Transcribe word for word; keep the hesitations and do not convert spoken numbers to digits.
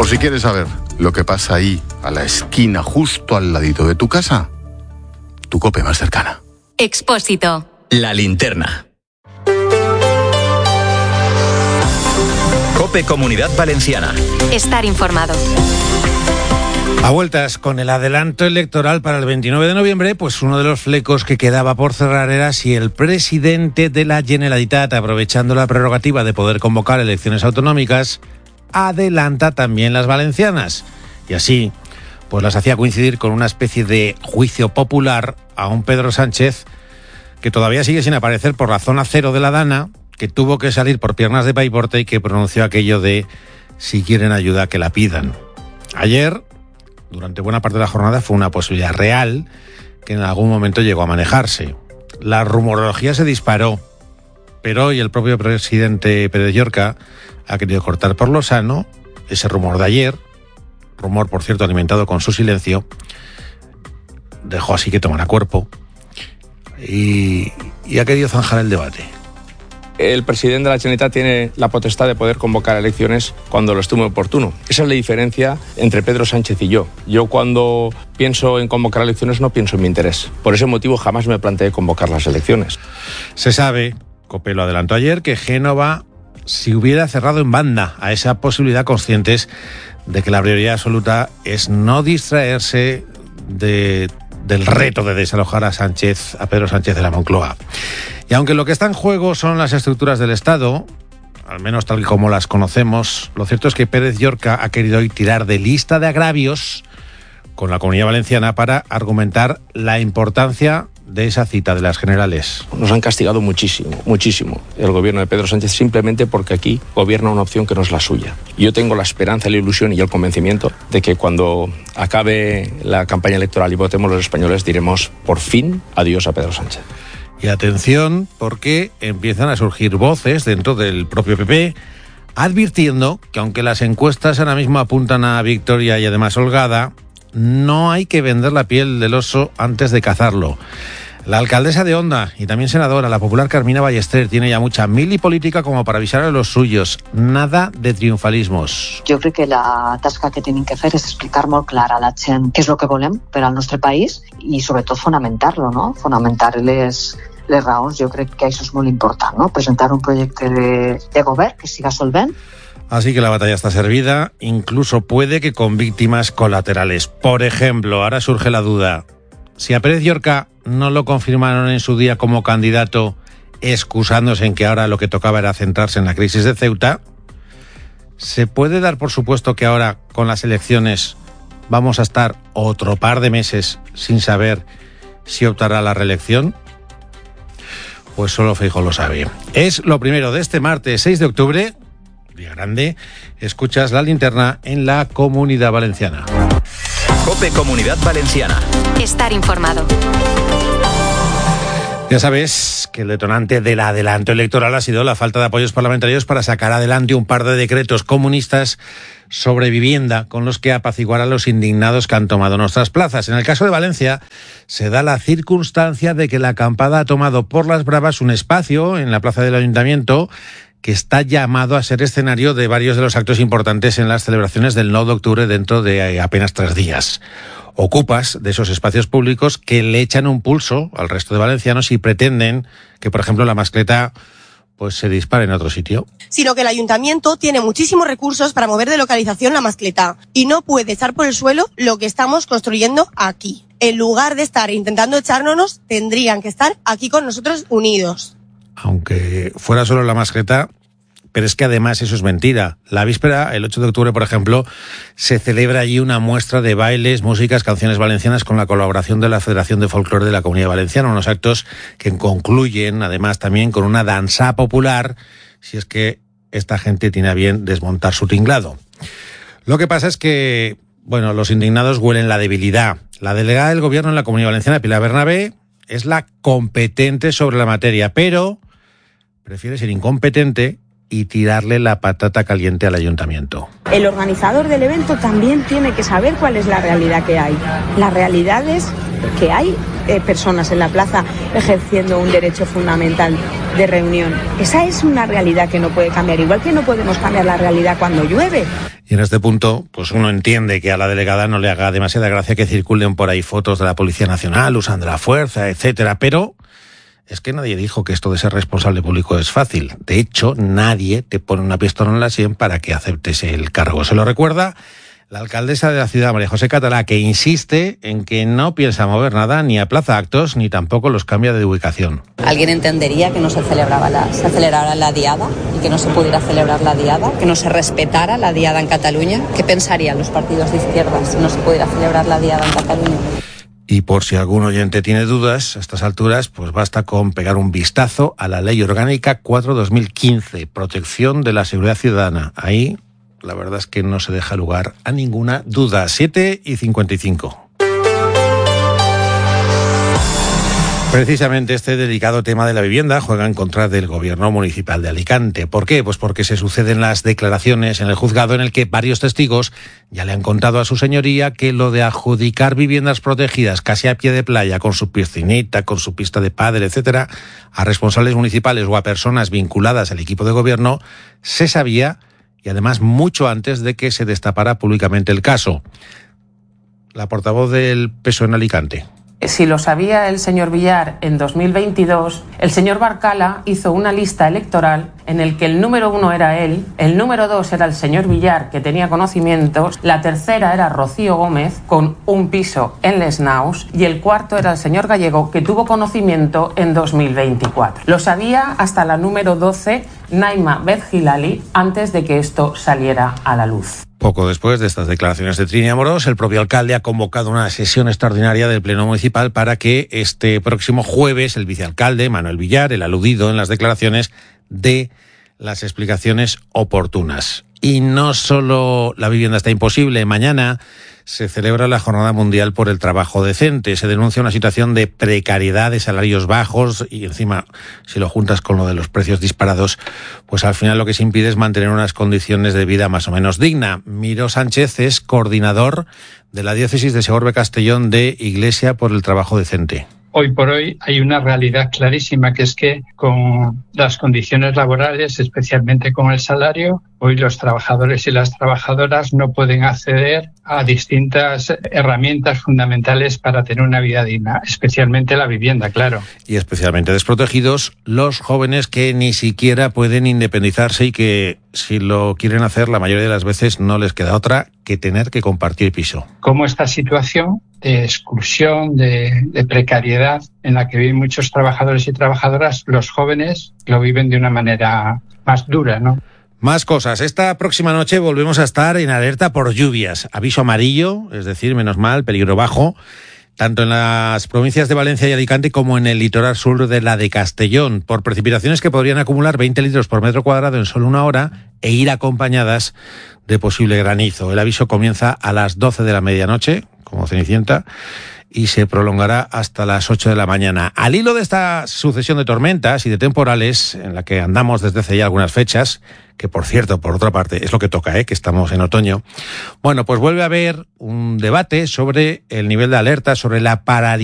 Por si quieres saber lo que pasa ahí, a la esquina, justo al ladito de tu casa, tu COPE más cercana. Expósito. La linterna. COPE Comunidad Valenciana. Estar informado. A vueltas con el adelanto electoral para el veintinueve de noviembre, pues uno de los flecos que quedaba por cerrar era si el presidente de la Generalitat, aprovechando la prerrogativa de poder convocar elecciones autonómicas, adelanta también las valencianas. Y así, pues las hacía coincidir con una especie de juicio popular a un Pedro Sánchez que todavía sigue sin aparecer por la zona cero de la Dana, que tuvo que salir por piernas de paiporte y que pronunció aquello de si quieren ayuda que la pidan. Ayer, durante buena parte de la jornada, fue una posibilidad real que en algún momento llegó a manejarse. La rumorología se disparó, pero hoy el propio presidente Pérez Llorca ha querido cortar por lo sano ese rumor de ayer, rumor, por cierto, alimentado con su silencio, dejó así que tomara cuerpo y, y ha querido zanjar el debate. El presidente de la Generalitat tiene la potestad de poder convocar elecciones cuando lo estime oportuno. Esa es la diferencia entre Pedro Sánchez y yo. Yo cuando pienso en convocar elecciones no pienso en mi interés. Por ese motivo jamás me planteé convocar las elecciones. Se sabe, COPE lo adelantó ayer, que Génova si hubiera cerrado en banda a esa posibilidad, conscientes de que la prioridad absoluta es no distraerse de, del reto de desalojar a Sánchez, a Pedro Sánchez de la Moncloa. Y aunque lo que está en juego son las estructuras del Estado, al menos tal y como las conocemos, lo cierto es que Pérez Llorca ha querido hoy tirar de lista de agravios con la Comunidad Valenciana para argumentar la importancia de esa cita de las generales. Nos han castigado muchísimo, muchísimo el gobierno de Pedro Sánchez simplemente porque aquí gobierna una opción que no es la suya. Yo tengo la esperanza, la ilusión y el convencimiento de que cuando acabe la campaña electoral y votemos los españoles diremos por fin adiós a Pedro Sánchez. Y atención, porque empiezan a surgir voces dentro del propio P P advirtiendo que aunque las encuestas ahora mismo apuntan a victoria y además holgada, no hay que vender la piel del oso antes de cazarlo. La alcaldesa de Onda y también senadora, la popular Carmina Ballester, tiene ya mucha mili política como para avisar a los suyos. Nada de triunfalismos. Jo crec que la tasca que tenim que fer és explicar molt clara a la gent què és el que volem per al nostre país i sobretot fonamentar-lo, no? Fonamentar les, les raons. Jo crec que això és molt important, no? Presentar un projecte de, de govern que siga solvent. Así que la batalla está servida, incluso puede que con víctimas colaterales. Por ejemplo, ahora surge la duda. Si a Pérez Llorca no lo confirmaron en su día como candidato, excusándose en que ahora lo que tocaba era centrarse en la crisis de Ceuta, ¿se puede dar por supuesto que ahora, con las elecciones, vamos a estar otro par de meses sin saber si optará a la reelección? Pues solo Feijóo lo sabe. Es lo primero de este martes seis de octubre, día grande. Escuchas La Linterna en la Comunidad Valenciana. COPE Comunidad Valenciana. Estar informado. Ya sabes que el detonante del adelanto electoral ha sido la falta de apoyos parlamentarios para sacar adelante un par de decretos comunistas sobre vivienda con los que apaciguar a los indignados que han tomado nuestras plazas. En el caso de Valencia se da la circunstancia de que la acampada ha tomado por las bravas un espacio en la plaza del Ayuntamiento que está llamado a ser escenario de varios de los actos importantes en las celebraciones del nueve de octubre dentro de apenas tres días. Ocupas de esos espacios públicos que le echan un pulso al resto de valencianos y pretenden que, por ejemplo, la mascleta pues se dispare en otro sitio. Sino que el ayuntamiento tiene muchísimos recursos para mover de localización la mascleta y no puede echar por el suelo lo que estamos construyendo aquí. En lugar de estar intentando echárnoslos, tendrían que estar aquí con nosotros unidos. Aunque fuera solo la mascleta, pero es que además eso es mentira. La víspera, el ocho de octubre, por ejemplo, se celebra allí una muestra de bailes, músicas, canciones valencianas con la colaboración de la Federación de Folclore de la Comunidad Valenciana, unos actos que concluyen además también con una danza popular, si es que esta gente tiene a bien desmontar su tinglado. Lo que pasa es que, bueno, los indignados huelen la debilidad. La delegada del Gobierno en la Comunidad Valenciana, Pilar Bernabé, es la competente sobre la materia, pero prefiere ser incompetente y tirarle la patata caliente al ayuntamiento. El organizador del evento también tiene que saber cuál es la realidad que hay. La realidad es que hay eh, personas en la plaza ejerciendo un derecho fundamental de reunión. Esa es una realidad que no puede cambiar, igual que no podemos cambiar la realidad cuando llueve. Y en este punto, pues uno entiende que a la delegada no le haga demasiada gracia que circulen por ahí fotos de la Policía Nacional usando la fuerza, etcétera, pero es que nadie dijo que esto de ser responsable público es fácil. De hecho, nadie te pone una pistola en la sien para que aceptes el cargo. Se lo recuerda la alcaldesa de la ciudad, María José Catalá, que insiste en que no piensa mover nada, ni aplaza actos, ni tampoco los cambia de ubicación. ¿Alguien entendería que no se celebraba la, se celebrara la diada y que no se pudiera celebrar la diada? ¿Que no se respetara la diada en Cataluña? ¿Qué pensarían los partidos de izquierda si no se pudiera celebrar la diada en Cataluña? Y por si algún oyente tiene dudas, a estas alturas, pues basta con pegar un vistazo a la Ley Orgánica cuatro barra dos mil quince, Protección de la Seguridad Ciudadana. Ahí, la verdad es que no se deja lugar a ninguna duda. siete y cincuenta y cinco. Precisamente este delicado tema de la vivienda juega en contra del gobierno municipal de Alicante. ¿Por qué? Pues porque se suceden las declaraciones en el juzgado en el que varios testigos ya le han contado a su señoría que lo de adjudicar viviendas protegidas casi a pie de playa, con su piscinita, con su pista de pádel, etcétera, a responsables municipales o a personas vinculadas al equipo de gobierno, se sabía, y además mucho antes de que se destapara públicamente el caso. La portavoz del P S O E en Alicante. Si lo sabía el señor Villar en dos mil veintidós, el señor Barcala hizo una lista electoral en el que el número uno era él, el número dos era el señor Villar, que tenía conocimientos, la tercera era Rocío Gómez, con un piso en Les Naus, y el cuarto era el señor Gallego, que tuvo conocimiento en dos mil veinticuatro. Lo sabía hasta la número doce, Naima Bedjilali, antes de que esto saliera a la luz. Poco después de estas declaraciones de Trini Amorós, el propio alcalde ha convocado una sesión extraordinaria del Pleno Municipal para que este próximo jueves el vicealcalde, Manuel Villar, el aludido en las declaraciones, dé las explicaciones oportunas. Y no solo la vivienda está imposible, mañana se celebra la Jornada Mundial por el Trabajo Decente. Se denuncia una situación de precariedad, de salarios bajos y encima, si lo juntas con lo de los precios disparados, pues al final lo que se impide es mantener unas condiciones de vida más o menos digna. Miró Sánchez es coordinador de la diócesis de Segorbe-Castellón de Iglesia por el Trabajo Decente. Hoy por hoy hay una realidad clarísima, que es que con las condiciones laborales, especialmente con el salario, hoy los trabajadores y las trabajadoras no pueden acceder a distintas herramientas fundamentales para tener una vida digna, especialmente la vivienda, claro. Y especialmente desprotegidos los jóvenes que ni siquiera pueden independizarse y que, si lo quieren hacer, la mayoría de las veces no les queda otra que tener que compartir piso. Como esta situación de exclusión, de, de precariedad en la que viven muchos trabajadores y trabajadoras, los jóvenes lo viven de una manera más dura, ¿no? Más cosas. Esta próxima noche volvemos a estar en alerta por lluvias. Aviso amarillo, es decir, menos mal, peligro bajo, tanto en las provincias de Valencia y Alicante como en el litoral sur de la de Castellón, por precipitaciones que podrían acumular veinte litros por metro cuadrado en solo una hora e ir acompañadas de posible granizo. El aviso comienza a las doce de la medianoche, como Cenicienta, y se prolongará hasta las ocho de la mañana. Al hilo de esta sucesión de tormentas y de temporales en la que andamos desde hace ya algunas fechas, que por cierto, por otra parte, es lo que toca, ¿eh? que estamos en otoño, bueno, pues vuelve a haber un debate sobre el nivel de alerta, sobre la paralización